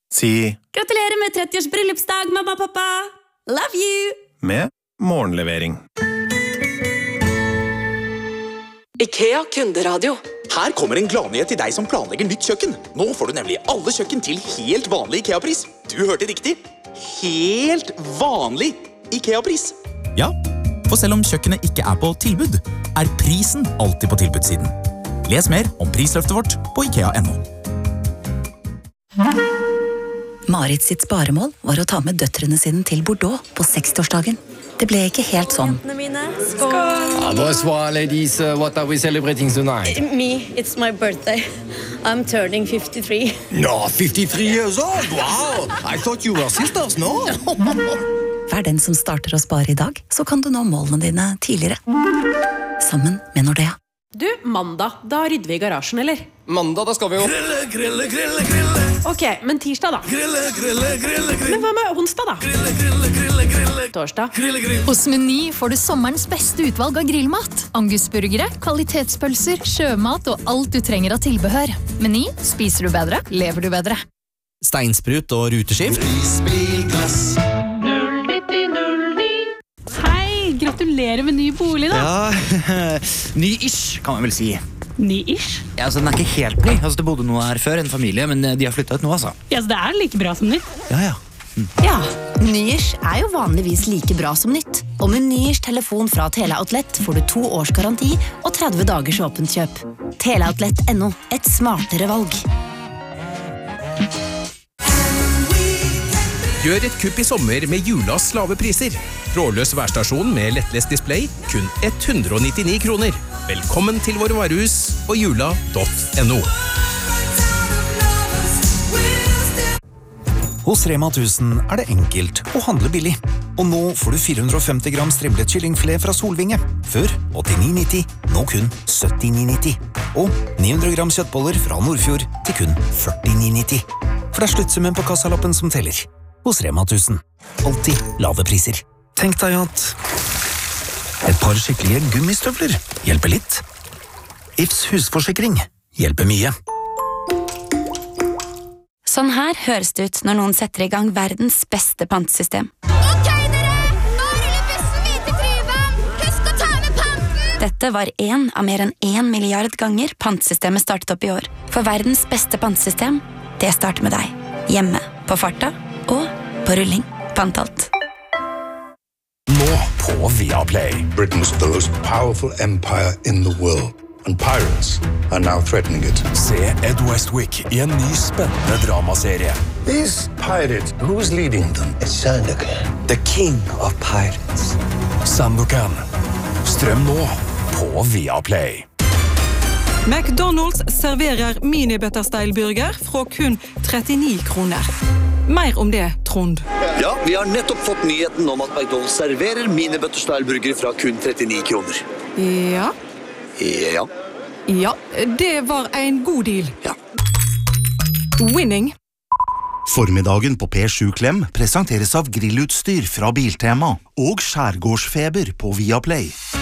Si gratulerer med 30-års bryllupsdag, mamma og pappa. Love you. med morgenlevering. IKEA kunderadio. Her kommer en gladnyhet til deg som planlegger nytt kjøkken. Nå får du nemlig alle kjøkken til helt vanlig IKEA-pris. Du hørte riktig. Helt vanlig IKEA-pris. Ja, for selv om kjøkkenet ikke er på tilbud, er prisen alltid på tilbudssiden. Les mer om prisløftet vårt på IKEA.no. Marit sitt sparemål var å ta med døtrene sine til Bordeaux på 60-årsdagen. Det ble ikke helt sånn. Bonsoir, ladies. What are we celebrating tonight? Me, it's my birthday. I'm turning 53. No, 53 years old. Wow. I thought you were sisters, no? Vær den som starter å spare i dag, så kan du nå målene dine tidligere. Sammen med Nordea. Du, mandag, da rydder vi i garasjen, eller? Mandag, da skal vi jo. Grille. Ok, men tirsdag da? Grille. Men hva med onsdag da? Torsdag? Hos Meny får du sommerens beste utvalg av grillmat. Angusburgere, kvalitetspølser, sjømat og alt du trenger av tilbehør. Meny, spiser du bedre, lever du bedre. Steinsprut og ruteskift. Hei, gratulerer med ny bolig da. Ja, ny-ish kan man vel si. Ny-ish? Ja, altså den er ikke helt ny. Altså det bodde noe her før, en familie, men de har flyttet ut nå, altså. Ja, så det er like bra som nytt. Ja. Ja, ny-ish er jo vanligvis like bra som nytt. Og med ny-ish telefon fra Teleoutlet får du 2 års garanti og 30 dagers åpent kjøp. Teleoutlet.no, et smartere valg. Gjør et kupp i sommer med Julas lave priser. Trådløs værstasjon med lettlest display, kun 199 kroner. Velkommen til våre varehus og jula.no. Hos Rema 1000 er det enkelt å handle billig. Og nå får du 450 gram strimlet kyllingfilet fra Solvinge. Før 89,90, nå kun 79,90. Og 900 gram kjøttboller fra Nordfjord til kun 49,90. For det er sluttsummen på kassalappen som teller. Hos Rema 1000. Alltid lave priser. Tenk deg at et par skikkelige gummistøvler hjelper litt. Ifs husforsikring hjelper mye. Sånn her høres det ut når noen setter i gang verdens beste pantesystem. Ok dere, nå ruller bussen videre til Tryvann. Husk å ta med panten. Dette var en av mer enn 1 milliard ganger pantesystemet startet opp i år. For verdens beste pantesystem, det starter med deg. Hjemme, på farta og på rulling. Pantalt. Nå på Viaplay. Britain's the most powerful empire in the world. And pirates are now threatening it. Se Ed Westwick i en ny spennende dramaserie. These pirates, who's leading them? It's Sandokan. The King of Pirates. Sandokan. Strøm nå på Viaplay. McDonald's serverer mini-butterstyle-burger fra kun 39 kroner. Mer om det, Trond. Ja, vi har nettopp fått nyheten om at McDonald's serverer mini-butterstyle-burger fra kun 39 kroner. Ja. Ja. Ja, det var en god deal. Ja. Winning. Formiddagen på P7 Klem presenteres av grillutstyr fra Biltema og skjærgårdsfeber på Viaplay.